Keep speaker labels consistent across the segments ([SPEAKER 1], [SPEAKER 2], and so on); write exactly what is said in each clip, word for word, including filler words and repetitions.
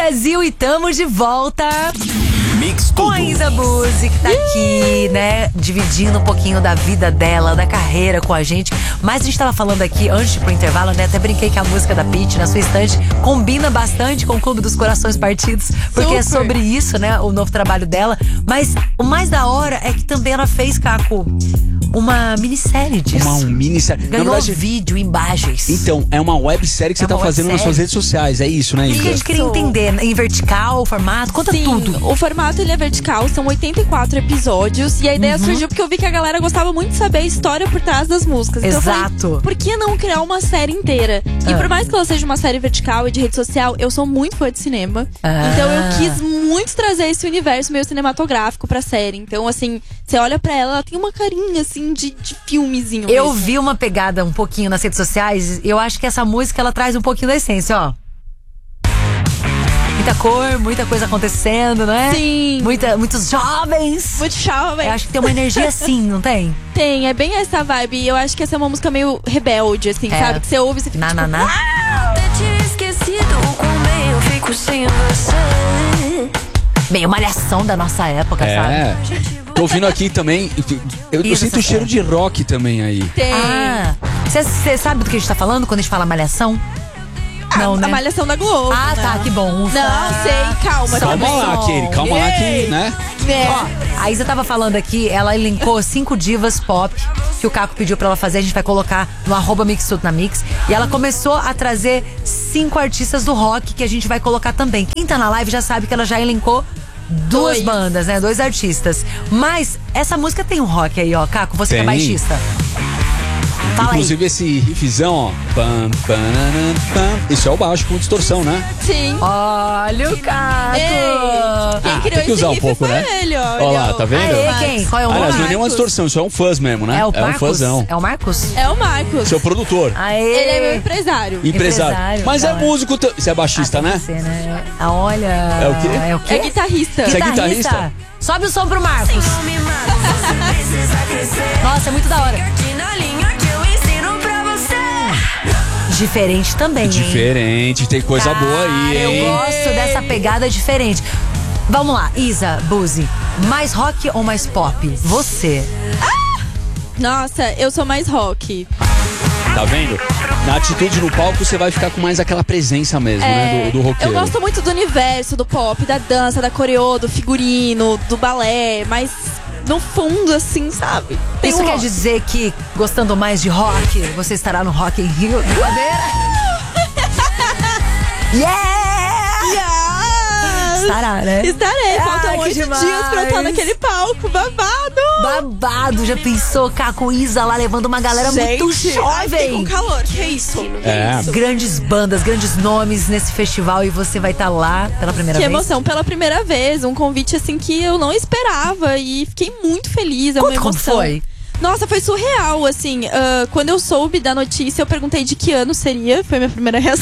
[SPEAKER 1] Brasil, e tamo de volta.
[SPEAKER 2] Mix
[SPEAKER 1] com a Isa Buzzi, que tá aqui, né, dividindo um pouquinho da vida dela, da carreira com a gente. Mas a gente tava falando aqui, antes de ir pro intervalo, né, até brinquei que a música da Pitty, Na Sua Estante, combina bastante com o Clube dos Corações Partidos, porque Super. é sobre isso, né, o novo trabalho dela. Mas o mais da hora é que também ela fez, Caco, uma minissérie disso.
[SPEAKER 3] Uma um minissérie.
[SPEAKER 1] Ganhou
[SPEAKER 3] Na verdade,
[SPEAKER 1] vídeo, imagens.
[SPEAKER 3] Então, é uma websérie que
[SPEAKER 1] É
[SPEAKER 3] você tá
[SPEAKER 1] uma
[SPEAKER 3] fazendo nas
[SPEAKER 1] websérie.
[SPEAKER 3] suas redes sociais, é isso, né,
[SPEAKER 1] Isso
[SPEAKER 3] Isa?
[SPEAKER 1] que a gente queria entender, em vertical, formato, conta
[SPEAKER 4] Sim,
[SPEAKER 1] tudo.
[SPEAKER 4] o formato ele é vertical, são oitenta e quatro episódios. E a ideia
[SPEAKER 1] Uhum.
[SPEAKER 4] surgiu porque eu vi que a galera gostava muito de saber a história por trás das músicas. Então
[SPEAKER 1] Exato.
[SPEAKER 4] eu falei, por que não criar uma série inteira? E
[SPEAKER 1] Ah.
[SPEAKER 4] por mais que ela seja uma série vertical e de rede social, eu sou muito fã de cinema.
[SPEAKER 1] Ah.
[SPEAKER 4] Então eu quis muito trazer esse universo meio cinematográfico pra série. Então, assim, você olha pra ela, ela tem uma carinha, assim, de, de filmezinho
[SPEAKER 1] Eu
[SPEAKER 4] mesmo.
[SPEAKER 1] vi uma pegada um pouquinho nas redes sociais. Eu acho que essa música, ela traz um pouquinho da essência, ó. Muita cor, muita coisa acontecendo, né?
[SPEAKER 4] Sim.
[SPEAKER 1] Muita, muitos jovens.
[SPEAKER 4] Muito jovem.
[SPEAKER 1] Eu acho que tem uma energia assim, não tem?
[SPEAKER 4] Tem, é bem essa vibe. E eu acho que essa é uma música meio rebelde, assim,
[SPEAKER 1] É.
[SPEAKER 4] sabe? Que você ouve e você fica
[SPEAKER 1] Na,
[SPEAKER 4] tipo,
[SPEAKER 1] na, na.
[SPEAKER 5] Eu tinha esquecido o quão bem eu fico sem você.
[SPEAKER 1] Meio malhação da nossa época, sabe?
[SPEAKER 3] É. Tô ouvindo aqui também. Eu, eu
[SPEAKER 1] Isso,
[SPEAKER 3] sinto o
[SPEAKER 1] essa
[SPEAKER 3] cheiro
[SPEAKER 1] série.
[SPEAKER 3] de rock também aí.
[SPEAKER 4] tem.
[SPEAKER 1] Ah, você sabe do que a gente tá falando quando a gente fala malhação? Não, né?
[SPEAKER 4] A Malhação da Globo.
[SPEAKER 1] Ah,
[SPEAKER 4] né?
[SPEAKER 1] tá, que bom. Ufa.
[SPEAKER 4] Não, sei, calma.
[SPEAKER 1] Só
[SPEAKER 3] Calma
[SPEAKER 1] Sobe
[SPEAKER 3] lá,
[SPEAKER 1] som.
[SPEAKER 3] Kiri, calma lá que, né?
[SPEAKER 4] É.
[SPEAKER 1] Ó, a Isa tava falando aqui, ela elencou cinco divas pop que o Caco pediu pra ela fazer. A gente vai colocar no arroba Mix Tudo na Mix. E ela começou a trazer cinco artistas do rock que a gente vai colocar também. Quem tá na live já sabe que ela já elencou duas
[SPEAKER 4] Dois.
[SPEAKER 1] bandas, né? Dois artistas. Mas essa música tem um rock aí, ó. Caco, você que é
[SPEAKER 3] Tem.
[SPEAKER 1] baixista. Fala
[SPEAKER 3] Inclusive esse riffzão, ó. Pam, pananam, pam. Isso é o baixo com distorção, né?
[SPEAKER 4] Sim.
[SPEAKER 1] aí. Olha o Caco.
[SPEAKER 4] Ei, quem
[SPEAKER 3] Ah,
[SPEAKER 4] criou
[SPEAKER 3] tem que
[SPEAKER 4] esse
[SPEAKER 3] usar um
[SPEAKER 4] riff
[SPEAKER 3] pouco,
[SPEAKER 4] foi
[SPEAKER 3] né?
[SPEAKER 4] ele, ó.
[SPEAKER 3] Ó
[SPEAKER 4] Ele
[SPEAKER 3] lá,
[SPEAKER 4] é o-
[SPEAKER 3] tá vendo?
[SPEAKER 1] Aê,
[SPEAKER 4] Marcos.
[SPEAKER 1] quem? Qual é o nome?
[SPEAKER 3] Aliás, não é nenhuma
[SPEAKER 4] Marcos.
[SPEAKER 3] distorção, isso é um fuzz mesmo, né?
[SPEAKER 1] É o
[SPEAKER 3] um
[SPEAKER 1] Marcos?
[SPEAKER 3] fuzzão.
[SPEAKER 1] É o Marcos?
[SPEAKER 4] É o Marcos.
[SPEAKER 3] Seu produtor.
[SPEAKER 1] Aê.
[SPEAKER 4] Ele é meu empresário.
[SPEAKER 3] Empresário.
[SPEAKER 1] Empresário,
[SPEAKER 3] Mas
[SPEAKER 1] da
[SPEAKER 3] é
[SPEAKER 1] hora.
[SPEAKER 3] músico. t- Você é baixista, né?
[SPEAKER 1] Você, né? Ah, olha.
[SPEAKER 3] É o quê?
[SPEAKER 1] É o quê?
[SPEAKER 4] É guitarrista.
[SPEAKER 3] Você é guitarrista?
[SPEAKER 1] Sobe o som pro Marcos.
[SPEAKER 5] Não me mata, você precisa crescer.
[SPEAKER 1] Nossa, é muito da hora.
[SPEAKER 5] Aqui na linha que eu ensino pra você.
[SPEAKER 1] Diferente também, hein?
[SPEAKER 3] Diferente, tem coisa
[SPEAKER 1] Cara,
[SPEAKER 3] boa aí,
[SPEAKER 1] eu
[SPEAKER 3] hein?
[SPEAKER 1] gosto dessa pegada diferente. Vamos lá, Isa, Buzzi. Mais rock ou mais pop? Você.
[SPEAKER 4] Nossa, eu sou mais rock.
[SPEAKER 3] Tá vendo? Na atitude no palco você vai ficar com mais aquela presença mesmo, né? Do, do roqueiro.
[SPEAKER 4] Eu gosto muito do universo, do pop, da dança, da coreô, do figurino, do balé, mas no fundo, assim, sabe? Tem
[SPEAKER 1] Isso
[SPEAKER 4] um
[SPEAKER 1] quer
[SPEAKER 4] rock.
[SPEAKER 1] dizer que, gostando mais de rock, você estará no Rock in Rio? Brincadeira? Yeah!
[SPEAKER 4] Yes!
[SPEAKER 1] Estará, né?
[SPEAKER 4] Estarei, faltam
[SPEAKER 1] Ai, que
[SPEAKER 4] oito
[SPEAKER 1] demais.
[SPEAKER 4] dias pra eu estar naquele palco, babado!
[SPEAKER 1] Babado, já pensou, Caco, Isa lá levando uma galera muito
[SPEAKER 4] ai, fiquei com
[SPEAKER 1] jovem.
[SPEAKER 4] calor, que isso?
[SPEAKER 3] É.
[SPEAKER 1] Grandes bandas, grandes nomes nesse festival e você vai estar lá pela primeira
[SPEAKER 4] Que
[SPEAKER 1] vez.
[SPEAKER 4] emoção, pela primeira vez, um convite assim que eu não esperava e fiquei muito feliz, é uma
[SPEAKER 1] Conta como
[SPEAKER 4] emoção.
[SPEAKER 1] foi?
[SPEAKER 4] Nossa, foi surreal, assim, ah, quando eu soube da notícia, eu perguntei de que ano seria, foi a minha primeira reação.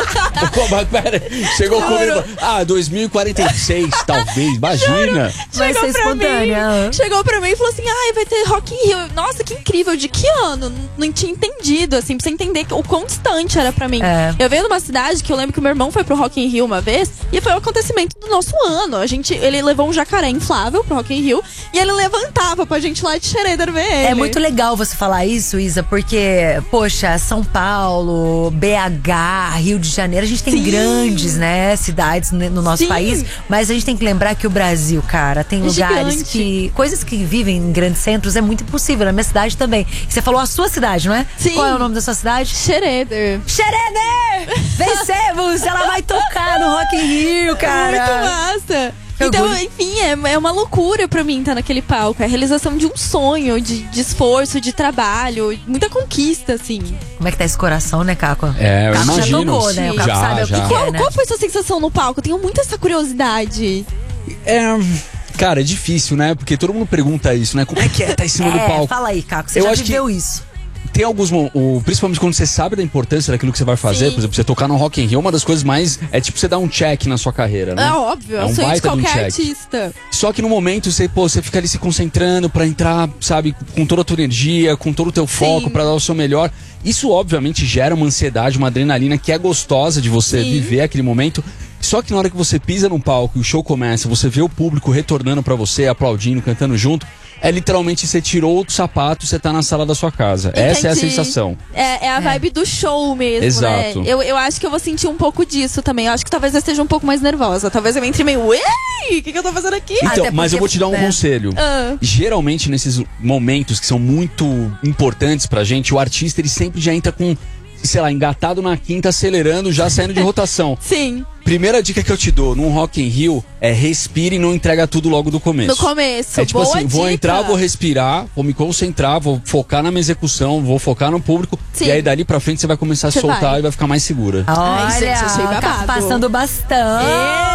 [SPEAKER 3] Mas pera, chegou comigo. Ah, dois mil e quarenta e seis, talvez. Imagina.
[SPEAKER 1] Vai ser
[SPEAKER 4] Chegou pra
[SPEAKER 1] espontânea.
[SPEAKER 4] mim, chegou pra mim e falou assim, ai, vai ter Rock in Rio. Nossa, que incrível, de que ano? Não, não tinha entendido, assim, pra você entender o quão distante era pra mim.
[SPEAKER 1] É.
[SPEAKER 4] Eu venho numa cidade que eu lembro que o meu irmão foi pro Rock in Rio uma vez e foi um acontecimento do nosso ano. A gente, ele levou um jacaré inflável pro Rock in Rio e ele levantava pra gente lá de Xereder ver ele.
[SPEAKER 1] É muito legal você falar isso, Isa, porque, poxa, São Paulo, B H, Rio de Janeiro, a gente tem
[SPEAKER 4] Sim.
[SPEAKER 1] grandes, né, cidades ne- no nosso
[SPEAKER 4] Sim.
[SPEAKER 1] país, mas a gente tem que lembrar que o Brasil, cara, tem
[SPEAKER 4] É
[SPEAKER 1] lugares
[SPEAKER 4] gigante.
[SPEAKER 1] que, coisas que vivem em grandes centros é muito impossível, na minha cidade também. E você falou a sua cidade, não é?
[SPEAKER 4] Sim.
[SPEAKER 1] Qual é o nome da sua cidade?
[SPEAKER 4] Xereder.
[SPEAKER 1] Xereder! Vencemos! Ela vai tocar no Rock in Rio, cara!
[SPEAKER 4] Muito massa.
[SPEAKER 1] Que
[SPEAKER 4] Então,
[SPEAKER 1] orgulho.
[SPEAKER 4] enfim, é, é uma loucura pra mim estar naquele palco. É a realização de um sonho, de, de esforço, de trabalho, muita conquista, assim.
[SPEAKER 1] Como é que tá esse coração, né, Caco?
[SPEAKER 3] É, eu
[SPEAKER 1] Caco já
[SPEAKER 3] imagino.
[SPEAKER 1] tocou, né? O Caco
[SPEAKER 3] Já,
[SPEAKER 1] sabe o que
[SPEAKER 3] já.
[SPEAKER 1] que
[SPEAKER 4] Qual,
[SPEAKER 1] é, né?
[SPEAKER 4] qual foi a sua sensação no palco? Eu tenho muita essa curiosidade.
[SPEAKER 3] É, cara, é difícil, né? Porque todo mundo pergunta isso, né? Como é que é estar em cima do
[SPEAKER 1] É,
[SPEAKER 3] palco?
[SPEAKER 1] fala aí, Caco, você
[SPEAKER 3] Eu
[SPEAKER 1] já
[SPEAKER 3] acho que-
[SPEAKER 1] viveu isso.
[SPEAKER 3] Tem alguns, mo- o, principalmente quando você sabe da importância daquilo que você vai fazer,
[SPEAKER 4] Sim.
[SPEAKER 3] por exemplo, você tocar no Rock in Rio, uma das coisas mais é tipo você dar um check na sua carreira, né?
[SPEAKER 4] É óbvio,
[SPEAKER 3] É
[SPEAKER 4] é
[SPEAKER 3] um
[SPEAKER 4] o sonho de
[SPEAKER 3] baita de um
[SPEAKER 4] qualquer
[SPEAKER 3] check.
[SPEAKER 4] artista.
[SPEAKER 3] Só que no momento você, pô, você fica ali se concentrando pra entrar, sabe, com toda a tua energia, com todo o teu foco, pra dar o seu melhor. Isso obviamente gera uma ansiedade, uma adrenalina que é gostosa de você
[SPEAKER 4] Sim.
[SPEAKER 3] viver aquele momento. Só Só que na hora que você pisa num palco e o show começa, você vê o público retornando pra você, aplaudindo, cantando junto, é literalmente você tirou o sapato e você tá na sala da sua casa.
[SPEAKER 4] Entendi.
[SPEAKER 3] Essa é a sensação.
[SPEAKER 4] É, é a vibe do show mesmo,
[SPEAKER 3] Exato.
[SPEAKER 4] né? Eu, eu acho que eu vou sentir um pouco disso também. Eu acho que talvez eu esteja um pouco mais nervosa. Talvez eu entre meio, ei, o que, que eu tô fazendo aqui?
[SPEAKER 3] Então,
[SPEAKER 1] Até
[SPEAKER 3] mas
[SPEAKER 1] porque-
[SPEAKER 3] eu vou te dar um
[SPEAKER 1] é.
[SPEAKER 3] conselho.
[SPEAKER 4] Ah.
[SPEAKER 3] Geralmente, nesses momentos que são muito importantes pra gente, o artista ele sempre já entra com, sei lá, engatado na quinta, acelerando, já saindo de rotação.
[SPEAKER 4] Sim,
[SPEAKER 3] Primeira dica que eu te dou num Rock in Rio é respire e não entrega tudo logo do começo.
[SPEAKER 4] no começo.
[SPEAKER 3] É tipo
[SPEAKER 4] Boa
[SPEAKER 3] assim, vou
[SPEAKER 4] dica.
[SPEAKER 3] entrar, vou respirar, vou me concentrar, vou focar na minha execução, vou focar no público.
[SPEAKER 4] Sim.
[SPEAKER 3] E aí dali pra frente você vai começar a
[SPEAKER 4] Você
[SPEAKER 3] soltar
[SPEAKER 4] vai.
[SPEAKER 3] e vai ficar mais segura.
[SPEAKER 1] Olha,
[SPEAKER 4] Ai, gente, achei
[SPEAKER 1] tá
[SPEAKER 4] babado.
[SPEAKER 1] passando bastante.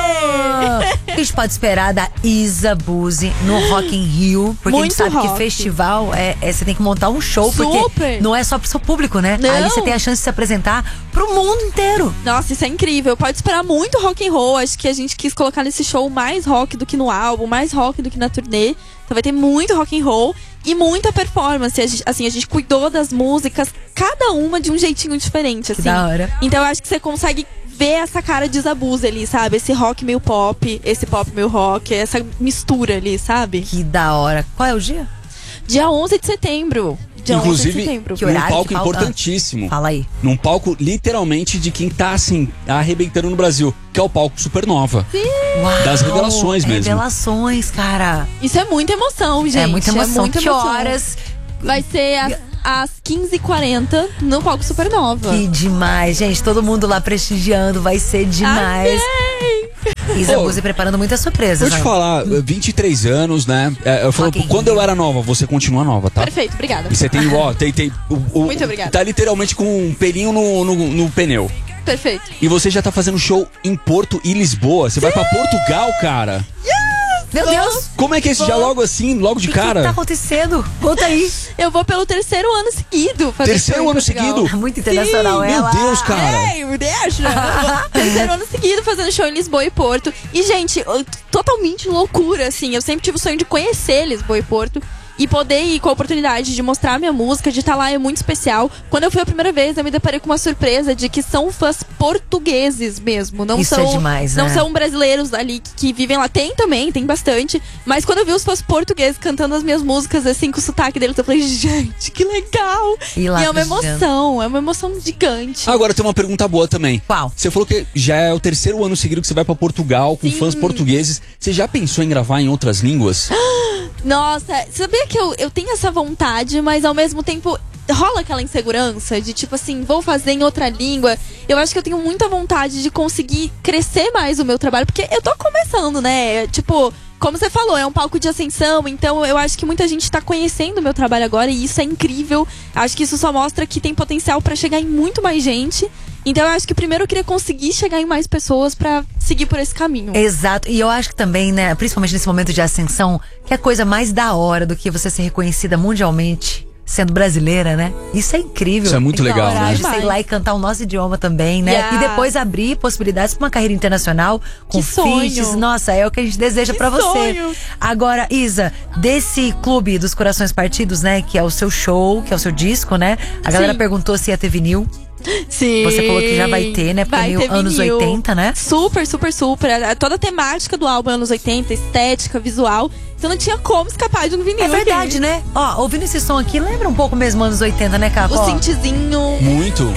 [SPEAKER 1] O que a gente pode esperar da Isa Buzzi no Rock in Rio? Porque a
[SPEAKER 4] Muito
[SPEAKER 1] gente sabe
[SPEAKER 4] rock.
[SPEAKER 1] que festival é, é- você tem que montar um show, porque
[SPEAKER 4] Super.
[SPEAKER 1] não é só pro seu público, né?
[SPEAKER 4] Não.
[SPEAKER 1] Ali você tem a chance de se apresentar pro mundo inteiro.
[SPEAKER 4] Nossa, isso é incrível. Pode esperar muito rock and roll. Acho que a gente quis colocar nesse show mais rock do que no álbum, mais rock do que na turnê. Então vai ter muito rock and roll e muita performance. A gente, assim, a gente cuidou das músicas, cada uma de um jeitinho diferente, assim.
[SPEAKER 1] da hora.
[SPEAKER 4] Então eu acho que você consegue ver essa cara de Isabuza ali, sabe? Esse rock meio pop, esse pop meio rock, essa mistura ali, sabe?
[SPEAKER 1] Que da hora. Qual é o dia?
[SPEAKER 4] Dia onze de setembro. Dia onze de
[SPEAKER 3] Inclusive,
[SPEAKER 4] setembro.
[SPEAKER 1] Que
[SPEAKER 3] num
[SPEAKER 1] horário
[SPEAKER 3] palco
[SPEAKER 1] que falta?
[SPEAKER 3] importantíssimo.
[SPEAKER 1] Fala aí.
[SPEAKER 3] Num palco, literalmente, de quem tá, assim, arrebentando no Brasil. Que é o palco Supernova.
[SPEAKER 1] Uau,
[SPEAKER 3] Das revelações mesmo.
[SPEAKER 1] Revelações, cara.
[SPEAKER 4] Isso é muita emoção, gente.
[SPEAKER 1] é muita emoção.
[SPEAKER 4] muita
[SPEAKER 1] que
[SPEAKER 4] emoção.
[SPEAKER 1] horas?
[SPEAKER 4] Vai ser às, às quinze e quarenta no palco Supernova.
[SPEAKER 1] Que demais, gente. Todo mundo lá prestigiando. Vai ser demais.
[SPEAKER 4] Amei!
[SPEAKER 1] Isa
[SPEAKER 3] Pô,
[SPEAKER 1] Buzzi preparando muitas surpresas.
[SPEAKER 3] Vou te
[SPEAKER 1] né?
[SPEAKER 3] falar, vinte e três anos, né? É, eu falo,
[SPEAKER 1] Rock in
[SPEAKER 3] quando
[SPEAKER 1] Rio.
[SPEAKER 3] eu era nova, você continua nova, tá?
[SPEAKER 4] Perfeito, obrigada.
[SPEAKER 3] E você tem, ó, tem, tem. O, o-
[SPEAKER 4] Muito obrigada.
[SPEAKER 3] Tá literalmente com um pelinho no, no, no pneu.
[SPEAKER 4] Perfeito.
[SPEAKER 3] E você já tá fazendo show em Porto e Lisboa. Você vai pra Portugal, cara.
[SPEAKER 1] Meu Deus!
[SPEAKER 3] Como é que é esse já logo assim, logo de
[SPEAKER 1] O que, que tá
[SPEAKER 3] cara?
[SPEAKER 1] acontecendo? Conta aí.
[SPEAKER 4] Eu vou pelo terceiro ano seguido fazer
[SPEAKER 3] Terceiro
[SPEAKER 4] show em
[SPEAKER 3] ano
[SPEAKER 4] Portugal.
[SPEAKER 3] seguido?
[SPEAKER 1] Muito internacional
[SPEAKER 3] Meu
[SPEAKER 1] ela.
[SPEAKER 3] Deus, cara.
[SPEAKER 4] Ei, me deixa! Terceiro ano seguido fazendo show em Lisboa e Porto. E, gente, eu- totalmente loucura, assim. Eu sempre tive o sonho de conhecer Lisboa e Porto. E poder ir com a oportunidade de mostrar a minha música, de estar lá é muito especial. Quando eu fui a primeira vez, eu me deparei com uma surpresa de que são fãs portugueses mesmo. Não
[SPEAKER 1] Isso
[SPEAKER 4] são,
[SPEAKER 1] é demais,
[SPEAKER 4] não
[SPEAKER 1] né?
[SPEAKER 4] são brasileiros ali que, que vivem lá. Tem também, tem bastante. Mas quando eu vi os fãs portugueses cantando as minhas músicas, assim, com o sotaque deles, eu falei, gente, que legal!
[SPEAKER 1] E lá
[SPEAKER 4] E é uma
[SPEAKER 1] prestigiando.
[SPEAKER 4] emoção, é uma emoção gigante.
[SPEAKER 3] Agora tem uma pergunta boa também.
[SPEAKER 1] Qual?
[SPEAKER 3] Você falou que já é o terceiro ano seguido que você vai pra Portugal com
[SPEAKER 4] Sim.
[SPEAKER 3] fãs portugueses. Você já pensou em gravar em outras línguas?
[SPEAKER 4] Nossa, sabia que eu, eu tenho essa vontade, mas ao mesmo tempo rola aquela insegurança de tipo assim, vou fazer em outra língua. Eu acho que eu tenho muita vontade de conseguir crescer mais o meu trabalho, porque eu tô começando, né? Tipo, como você falou, é um palco de ascensão, então eu acho que muita gente tá conhecendo o meu trabalho agora e isso é incrível. Acho que isso só mostra que tem potencial pra chegar em muito mais gente. Então eu acho que primeiro eu queria conseguir chegar em mais pessoas pra seguir por esse caminho.
[SPEAKER 1] Exato. E eu acho que também, né, principalmente nesse momento de ascensão, que é a coisa mais da hora do que você ser reconhecida mundialmente, sendo brasileira, né? Isso é incrível.
[SPEAKER 3] Isso é muito
[SPEAKER 4] Tem
[SPEAKER 3] legal, né?
[SPEAKER 1] Coragem de
[SPEAKER 4] Demais.
[SPEAKER 1] sei lá e cantar o nosso idioma também, né?
[SPEAKER 4] Yeah.
[SPEAKER 1] E depois abrir possibilidades para uma carreira internacional com
[SPEAKER 4] Que sonho.
[SPEAKER 1] feats. Nossa, é o que a gente deseja
[SPEAKER 4] Que
[SPEAKER 1] pra você.
[SPEAKER 4] sonho.
[SPEAKER 1] Agora, Isa, desse Clube dos Corações Partidos, né? Que é o seu show, que é o seu disco, né? A galera
[SPEAKER 4] Sim.
[SPEAKER 1] perguntou se ia ter vinil.
[SPEAKER 4] Sim.
[SPEAKER 1] Você falou que já vai ter, né? Porque
[SPEAKER 4] Vai
[SPEAKER 1] é meio
[SPEAKER 4] ter
[SPEAKER 1] anos
[SPEAKER 4] vinil.
[SPEAKER 1] oitenta, né?
[SPEAKER 4] Super, super, super. A- Toda a temática do álbum é anos oitenta, estética, visual. Então não tinha como escapar de um vinil.
[SPEAKER 1] É verdade,
[SPEAKER 4] aqui.
[SPEAKER 1] né? Ó, ouvindo esse som aqui, lembra um pouco mesmo anos oitenta, né, Caco?
[SPEAKER 4] O
[SPEAKER 1] Ó,
[SPEAKER 4] synthzinho
[SPEAKER 3] Muito.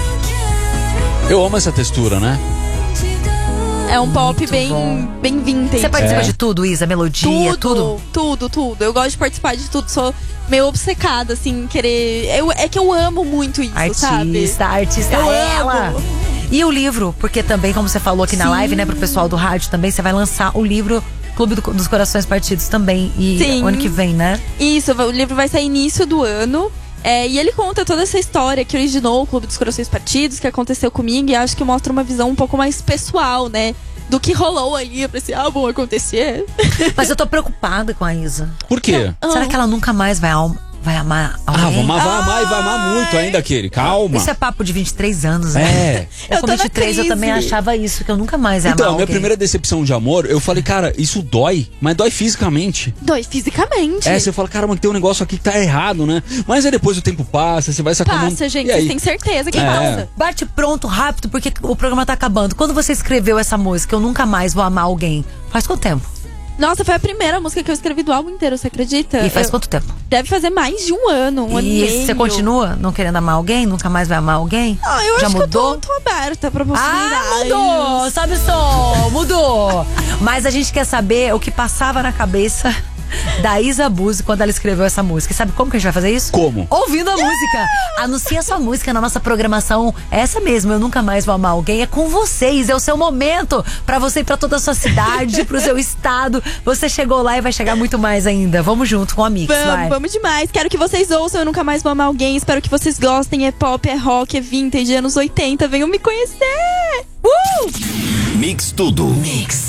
[SPEAKER 3] Eu amo essa textura, né?
[SPEAKER 4] é um pop bem,
[SPEAKER 1] bom.
[SPEAKER 4] bem vintage.
[SPEAKER 1] Você participa
[SPEAKER 3] É.
[SPEAKER 1] de tudo, Isa? Melodia, tudo?
[SPEAKER 4] Tudo, tudo. Eu gosto de participar de tudo. Sou meio obcecada, assim, querer. Eu, é que eu amo muito isso, sabe?
[SPEAKER 1] Artista, artista,
[SPEAKER 4] Eu
[SPEAKER 1] ela.
[SPEAKER 4] amo.
[SPEAKER 1] E o livro, porque também, como você falou aqui na
[SPEAKER 4] Sim.
[SPEAKER 1] live, né, pro pessoal do rádio também, você vai lançar o livro Clube do- dos Corações Partidos também. E
[SPEAKER 4] Sim.
[SPEAKER 1] ano que vem, né?
[SPEAKER 4] Isso, o livro vai sair início do ano. É, e ele conta toda essa história que originou o Clube dos Corações Partidos, que aconteceu comigo, e acho que mostra uma visão um pouco mais pessoal, né? Do que rolou ali pra esse álbum acontecer.
[SPEAKER 1] Mas eu tô preocupada com a Isa.
[SPEAKER 3] Por quê?
[SPEAKER 1] Será que ela nunca mais vai al- vai amar alguém?
[SPEAKER 3] Ah, vou amar, vai amar e vai amar muito ainda, aquele. Calma.
[SPEAKER 1] Isso é papo de vinte e três anos, né?
[SPEAKER 3] É.
[SPEAKER 1] Eu,
[SPEAKER 4] Eu
[SPEAKER 1] com
[SPEAKER 4] tô na
[SPEAKER 1] vinte e três, eu
[SPEAKER 4] crise.
[SPEAKER 1] também achava isso, que eu nunca mais ia
[SPEAKER 3] Então,
[SPEAKER 1] amar
[SPEAKER 3] minha
[SPEAKER 1] alguém.
[SPEAKER 3] primeira decepção de amor, eu falei, cara, isso dói, mas dói fisicamente.
[SPEAKER 4] Dói fisicamente.
[SPEAKER 3] É, você fala, cara, mas tem um negócio aqui que tá errado, né? Mas aí depois o tempo passa, você vai se acalmando.
[SPEAKER 4] Passa, gente,
[SPEAKER 3] E aí?
[SPEAKER 4] vocês têm certeza que
[SPEAKER 3] É.
[SPEAKER 4] passa.
[SPEAKER 1] Bate pronto, rápido, porque o programa tá acabando. Quando você escreveu essa música, Eu Nunca Mais Vou Amar Alguém, faz quanto tempo?
[SPEAKER 4] Nossa, foi a primeira música que eu escrevi do álbum inteiro, você acredita?
[SPEAKER 1] E faz
[SPEAKER 4] Eu-
[SPEAKER 1] quanto tempo?
[SPEAKER 4] Deve fazer mais de um ano, um ano e
[SPEAKER 1] E
[SPEAKER 4] meio.
[SPEAKER 1] você continua não querendo amar alguém? Nunca mais vai amar alguém?
[SPEAKER 4] Ah, eu
[SPEAKER 1] Já
[SPEAKER 4] acho
[SPEAKER 1] mudou?
[SPEAKER 4] que eu tô, tô aberta pra possibilidades.
[SPEAKER 1] Ah, mudou! Sobe o som, mudou! Mas a gente quer saber o que passava na cabeça da Isa Buzzi quando ela escreveu essa música. E sabe como que a gente vai fazer isso?
[SPEAKER 3] Como?
[SPEAKER 1] Ouvindo a música. Anuncia sua música na nossa programação. Essa mesmo, Eu Nunca Mais Vou Amar Alguém. É com vocês, é o seu momento pra você ir pra toda a sua cidade, pro seu estado. Você chegou lá e vai chegar muito mais ainda. Vamos junto com a Mix, vai.
[SPEAKER 4] Vamos, vamos demais. Quero que vocês ouçam Eu Nunca Mais Vou Amar Alguém. Espero que vocês gostem. É pop, é rock, é vintage, anos oitenta. Venham me conhecer! Uh!
[SPEAKER 2] Mix Tudo.
[SPEAKER 1] Mix.